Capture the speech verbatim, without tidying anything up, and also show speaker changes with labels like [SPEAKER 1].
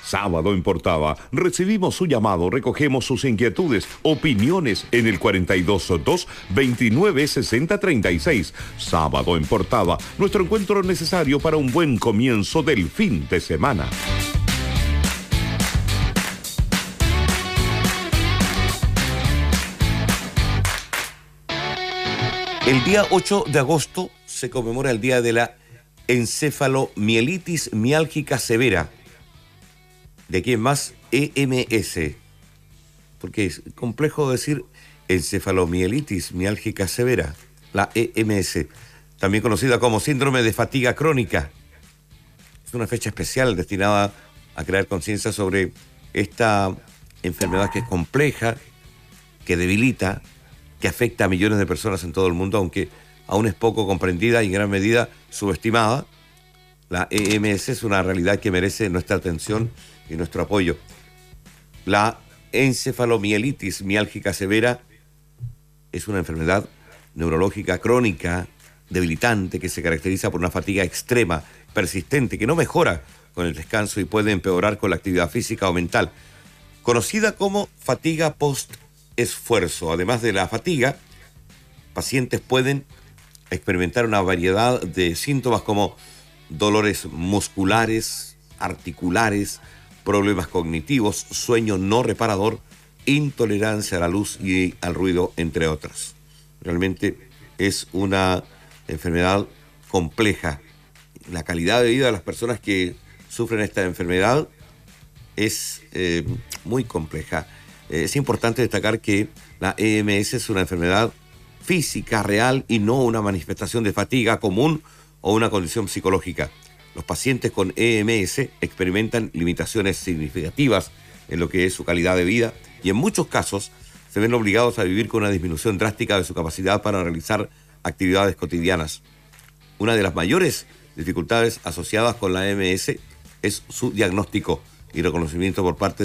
[SPEAKER 1] Sábado en Portada. Recibimos su llamado, recogemos sus inquietudes, opiniones en el cuarenta y dos dos, veintinueve sesenta treinta y seis. Sábado en Portada. Nuestro encuentro necesario para un buen comienzo del fin de semana.
[SPEAKER 2] El día ocho de agosto se conmemora el día de la encefalomielitis miálgica severa. ¿De quién más? E M S. Porque es complejo decir encefalomielitis miálgica severa. La E M S, también conocida como síndrome de fatiga crónica. Es una fecha especial destinada a crear conciencia sobre esta enfermedad que es compleja, que debilita, que afecta a millones de personas en todo el mundo, aunque aún es poco comprendida y en gran medida subestimada. La E M S es una realidad que merece nuestra atención y nuestro apoyo. La encefalomielitis miálgica severa es una enfermedad neurológica crónica, debilitante, que se caracteriza por una fatiga extrema, persistente, que no mejora con el descanso y puede empeorar con la actividad física o mental, conocida como fatiga post-esfuerzo. Además de la fatiga, pacientes pueden experimentar una variedad de síntomas como dolores musculares, articulares, problemas cognitivos, sueño no reparador, intolerancia a la luz y al ruido, entre otras. Realmente es una enfermedad compleja. La calidad de vida de las personas que sufren esta enfermedad es eh, muy compleja. Eh, es importante destacar que la E M S es una enfermedad física, real, y no una manifestación de fatiga común o una condición psicológica. Los pacientes con E M S experimentan limitaciones significativas en lo que es su calidad de vida y en muchos casos se ven obligados a vivir con una disminución drástica de su capacidad para realizar actividades cotidianas. Una de las mayores dificultades asociadas con la E M S es su diagnóstico y reconocimiento por parte